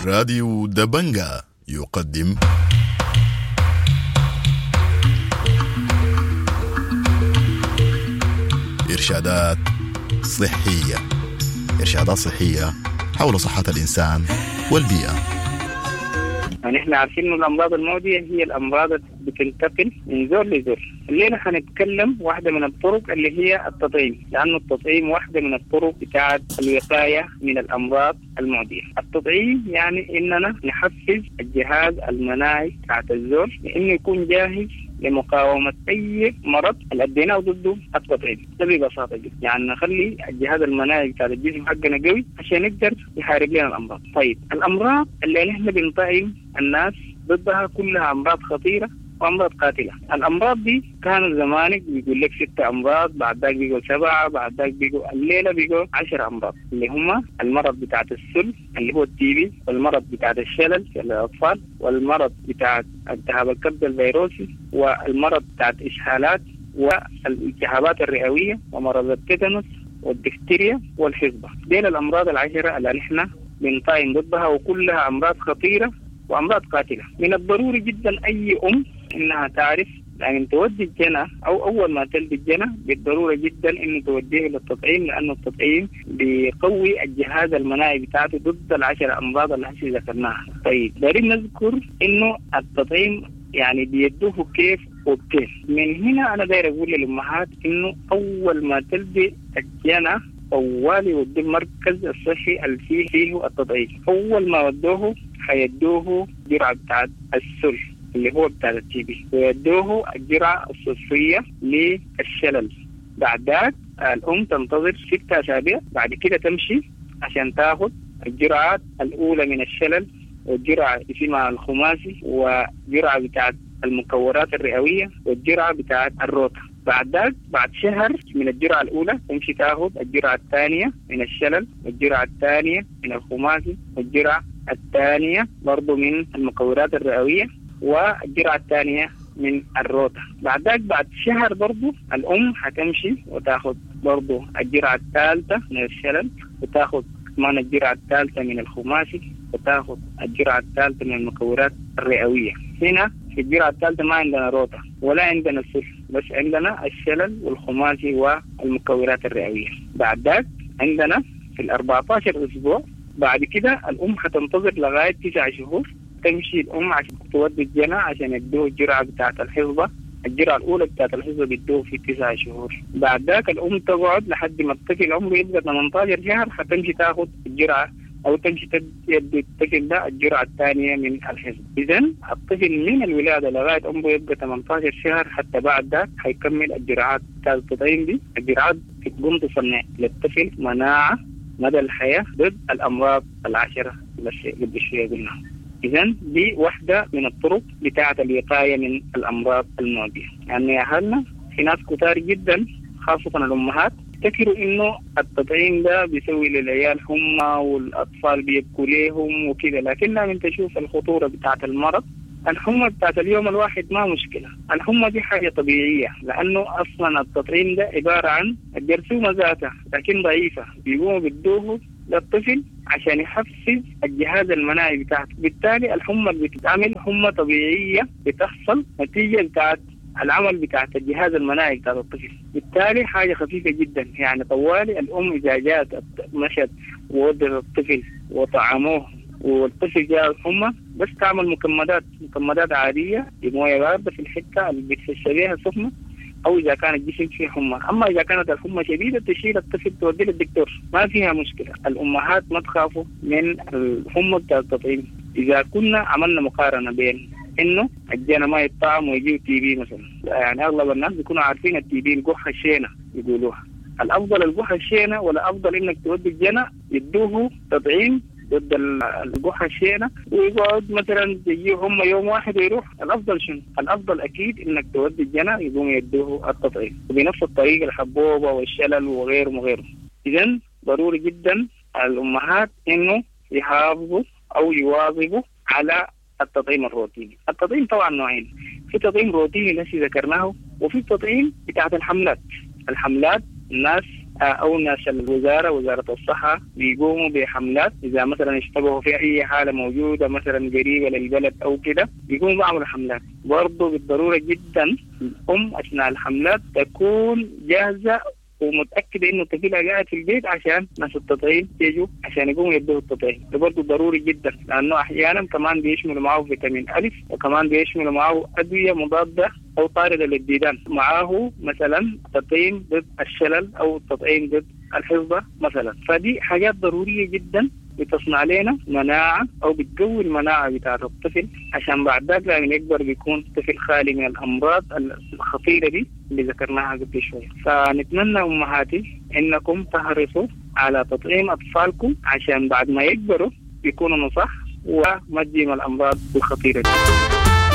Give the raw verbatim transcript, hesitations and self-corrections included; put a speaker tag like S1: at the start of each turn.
S1: راديو دبنجا يقدم إرشادات صحية إرشادات صحية حول صحة الإنسان والبيئة.
S2: يعني احنا عارفين ان الامراض المعدية هي الامراض اللي بتنتقل من زور لزور. الليلة هنتكلم واحدة من الطرق اللي هي التطعيم، لانه التطعيم واحدة من الطرق بتاعة الوقاية من الامراض المعدية. التطعيم يعني اننا نحفز الجهاز المناعي بتاعة الزور لانه يكون جاهز لمقاومة أي مرض اللي أديناه ضده التطعيم. ده ببساطة جدا، يعني نخلي الجهاز المناعي بتاع الجسم حقنا قوي عشان يقدر يحارب لنا الأمراض. طيب الأمراض اللي نحن بنطعم الناس ضدها كلها أمراض خطيرة وأمراض قاتلة. الأمراض دي كان زمانك بيقول لك ستة أمراض، بعد ذاك بيقول سبعة، بعد ذاك بيقول الليلة بيقول عشر أمراض، اللي هم المرض بتاعة السل اللي هو التي بي، والمرض بتاعة الشلل في الأطفال، والمرض بتاعة التهاب الكبد الفيروسي، والمرض بتاعة إسهالات، والالتهابات الرئوية، ومرض التيتانوس والدفتيريا والحصبة. دي الأمراض العشرة اللي نحن بنطعم ضدها، وكلها أمراض خطيرة وأمراض قاتلة. من الضروري جدا أي أم إنها تعرف يعني تودي الجنة أو أول ما تلد الجنة بالضرورة جدا إنه توديه للتطعيم، لأنه التطعيم بيقوي الجهاز المناعي بتاعته ضد العشر أمراض اللي هسه ذكرناها. طيب دارين نذكر إنه التطعيم يعني بيدوه كيف وكيف. من هنا أنا داير أقول للأمهات إنه أول ما تلد الجنة أول يودي المركز الصحي اللي فيه فيه التطعيم. أول ما ودوه حيدوه جرعة بتاعت السل اللي هو بتاع التي بي، ويدوه الجرعة الصفية للشلل. بعد ذلك الأم تنتظر ستة أسابيع، بعد كده تمشي عشان تاخد الجرعات الأولى من الشلل، والجرعة اسمها الخماسي، وجرعة بتاعت المكورات الرئوية، والجرعة بتاعت الروتا. بعد ذلك بعد شهر من الجرعة الأولى تمشي تاخد الجرعة الثانية من الشلل، والجرعة الثانية من الخماسي، والجرعة الثانية برضو من المكورات الرئوية، والجرعة الثانية من الروتا. بعد ذلك بعد شهر برضو الأم هتمشي وتاخد برضو الجرعة الثالثة من الشلل، وتاخد كمان الجرعة الثالثة من الخماسي، وتاخد الجرعة الثالثة من المكورات الرئوية. هنا في الجرعة الثالثة ما عندنا روتا ولا عندنا السل، بس عندنا الشلل والخماسي والمكورات الرئوية. بعد ذلك عندنا في الأربعة عشر أسبوع بعد كده الأم هتنتظر لغاية تسعة شهور، تمشي الأم عشان تودي الجنة عشان يدوه الجرعة بتاعة الحصبة. الجرعة الأولى بتاعة الحصبة بيدوه في تسعة شهور. بعد ذاك الأم تقعد لحد ما الطفل عمره يبقى ثمانية عشر شهر، هتمشي تاخد الجرعة أو تمشي تدي الطفل ده الجرعة الثانية من الحصبة. إذن الطفل من الولادة لغاية عمره يبقى ثمانية عشر شهر حتى بعد ذاك هيكمل الجرعات بتاعة التطعيم دي. الجرعات بتقوم تصنع للطفل مناعة مدى الحياة ضد الأمراض العشرة اللي شوية قلناها. إذن دي واحدة من الطرق بتاعة الوقاية من الأمراض المعدية. يعني يا أهلنا في ناس كتار جدا خاصة الأمهات تفكروا إنه التطعيم ده بيسوي للعيال حمى والأطفال بيبكوا ليهم وكذا، لكننا من تشوف الخطورة بتاعة المرض. الحمى بتاعت اليوم الواحد ما مشكلة، الحمى دي حاجة طبيعية، لأنه أصلا التطعيم ده عبارة عن الجرثومة ذاتها لكن ضعيفة، بيقوموا بدوه للطفل عشان يحفز الجهاز المناعي بتاعته. بالتالي الحمى اللي بتتعمل حمى طبيعية بتحصل نتيجة بتاعت العمل بتاعت الجهاز المناعي بتاعت الطفل. بالتالي حاجة خفيفة جدا. يعني طوالي الأم إذا جاءت مشت وودت الطفل وطعموه والطفل جاء الحمى، بس تعمل مكمدات مكمدات عادية بموية باردة في الحتة اللي بتحس بيها سخنة، أو إذا كان الجسم فيه حمى. أما إذا كانت الحمى شديدة تشيل الطفل توديه للدكتور، ما فيها مشكلة. الأمهات ما تخافوا من الحمى بتاع التطعيم. إذا كنا عملنا مقارنة بين إنه الجنة ما يطعم ويجيو تي بي مثلا، يعني أغلب الناس بيكونوا عارفين التي بي القحة الشينة يقولوها. الأفضل القحة الشينة، ولا أفضل إنك تودي الجنة يدوه تطعيم ضد القحة الشينة ويقعد مثلا يجيه هم يوم واحد ويروح. الأفضل شنو؟ الأفضل أكيد إنك تودي الجنة يقوم يدوه التطعيم، وبنفس الطريقة الحبوبة والشلل وغيره وغيره. إذن ضروري جدا الأمهات إنه يحافظوا أو يواظبوا على التطعيم الروتيني. التطعيم طبعا نوعين، في تطعيم روتيني الذي ذكرناه، وفي تطعيم بتاعت الحملات. الحملات الناس أو ناس الوزارة وزارة الصحة بيقوموا بحملات إذا مثلا اشتبهوا في أي حالة موجودة مثلا قريبة للبلد أو كده بيقوموا بعملوا حملات. برضو بالضرورة جدا الأم أثناء الحملات تكون جاهزة ومتأكدة إنه طفلها قاعد في البيت عشان ناس التطعيم يجوا عشان يقوموا يدوه التطعيم. ده برضه ضروري جدا لأنه أحيانا كمان بيشملوا معه فيتامين ألف وكمان بيشملوا معه أدوية مضادة أو طاردة للديدان، معه مثلا تطعيم ضد الشلل أو تطعيم ضد الحصبة مثلا. فدي حاجات ضرورية جدا بتصنع لنا مناعة أو بتقوي المناعة بتاعة الطفل عشان بعد ذلك لما يكبر بيكون طفل خالي من الأمراض الخطيرة دي اللي ذكرناها قبل شوية. فنتمنى أمهاتي إنكم تحرصوا على تطعيم أطفالكم عشان بعد ما يكبروا يكونوا صح وما تجيهم الأمراض الخطيرة دي.